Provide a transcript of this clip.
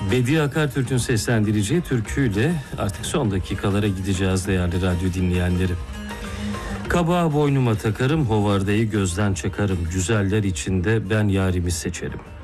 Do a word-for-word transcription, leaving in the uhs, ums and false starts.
Bediye Akartürk'ün seslendireceği türküyle artık son dakikalara gideceğiz değerli radyo dinleyenleri. Kabağı boynuma takarım, hovardayı gözden çakarım. Güzeller içinde ben yarimi seçerim.